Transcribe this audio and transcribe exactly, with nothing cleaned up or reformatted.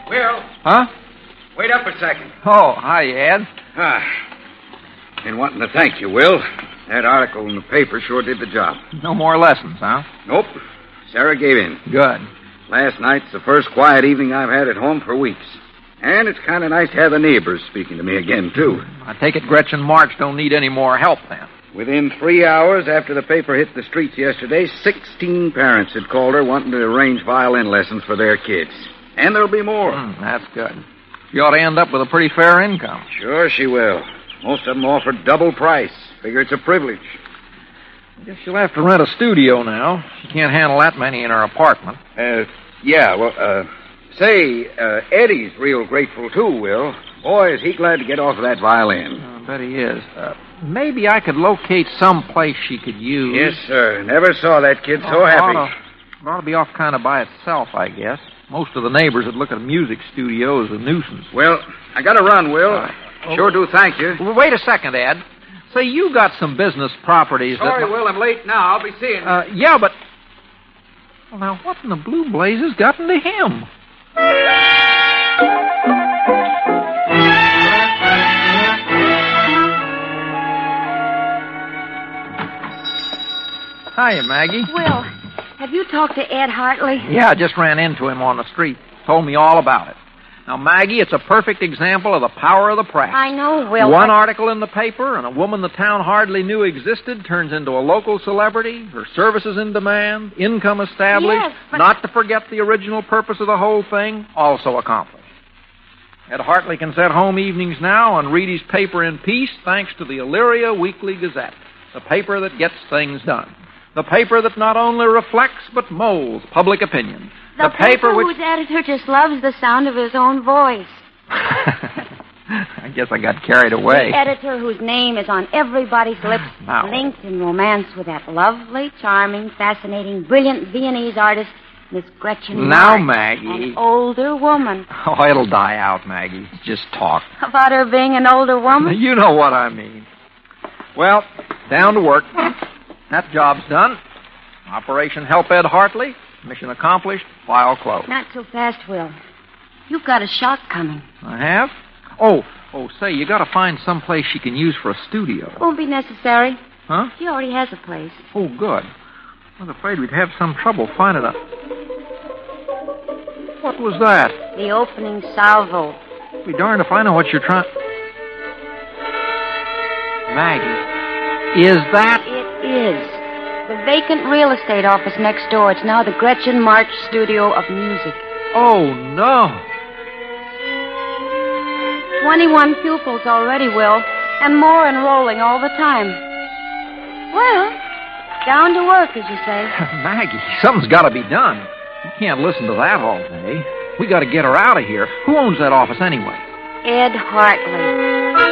Will. Huh? Wait up a second. Oh, hi, Ed. Ah. Been wanting to thank you, Will. That article in the paper sure did the job. No more lessons, huh? Nope. Sarah gave in. Good. Last night's the first quiet evening I've had at home for weeks. And it's kind of nice to have the neighbors speaking to me again, too. I take it Gretchen March don't need any more help, then. Within three hours after the paper hit the streets yesterday, sixteen parents had called her wanting to arrange violin lessons for their kids. And there'll be more. Mm, that's good. She ought to end up with a pretty fair income. Sure she will. Most of them offer double price. Figure it's a privilege. I guess she'll have to rent a studio now. She can't handle that many in her apartment. Uh, yeah, well, uh, say, uh, Eddie's real grateful, too, Will. Boy, is he glad to get off of that violin. I bet he is. Uh, maybe I could locate some place she could use. Yes, sir. Never saw that kid so Oh, happy. Ought to, ought to be off kind of by itself, I guess. Most of the neighbors would look at a music studio as a nuisance. Well, I gotta run, Will. Uh, oh. Sure do thank you. Well, wait a second, Ed. Say, you got some business properties Sorry, that... Will, I'm late now. I'll be seeing you. Uh, yeah, but... Well, now, what in the blue blazes got into him? Hiya, Maggie. Will, have you talked to Ed Hartley? Yeah, I just ran into him on the street. Told me all about it. Now, Maggie, it's a perfect example of the power of the press. I know, Will. One but... article in the paper, and a woman the town hardly knew existed turns into a local celebrity, her services in demand, income established, Yes, but... not to forget the original purpose of the whole thing, also accomplished. Ed Hartley can set home evenings now and read his paper in peace thanks to the Elyria Weekly Gazette, the paper that gets things done. The paper that not only reflects but molds public opinion. The, the paper, paper which... whose editor just loves the sound of his own voice. I guess I got carried away. The editor whose name is on everybody's lips, Now. linked in romance with that lovely, charming, fascinating, brilliant Viennese artist, Miss Gretchen Now, March, Maggie. an older woman. Oh, it'll die out, Maggie. It's just talk. About her being an older woman? You know what I mean. Well, down to work. That job's done. Operation Help Ed Hartley. Mission accomplished. File closed. Not so fast, Will. You've got a shock coming. I have? Oh, oh, say, you got to find some place she can use for a studio. Won't be necessary. Huh? She already has a place. Oh, good. I was afraid we'd have some trouble finding a... What was that? The opening salvo. Be darned if I know what you're trying... Maggie, is that... It is. The vacant real estate office next door. It's now the Gretchen March Studio of Music. Oh, no. Twenty-one pupils already, Will, and more enrolling all the time. Well, down to work, as you say. Maggie, something's got to be done. You can't listen to that all day. We got to get her out of here. Who owns that office anyway? Ed Hartley.